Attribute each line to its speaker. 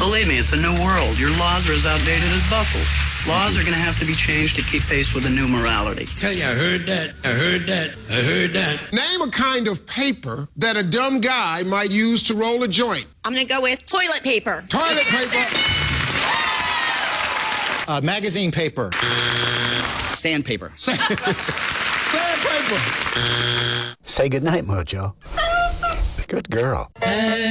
Speaker 1: Believe me, it's a new world. Your laws are as outdated as bustles. Laws are going to have to be changed to keep pace with the new morality.
Speaker 2: Tell you, I heard that.
Speaker 3: Name a kind of paper that a dumb guy might use to roll a joint.
Speaker 4: I'm going to go with toilet paper.
Speaker 3: Toilet paper.
Speaker 5: Magazine paper.
Speaker 6: Sandpaper.
Speaker 3: Sandpaper.
Speaker 5: Say goodnight, Mojo. Good girl.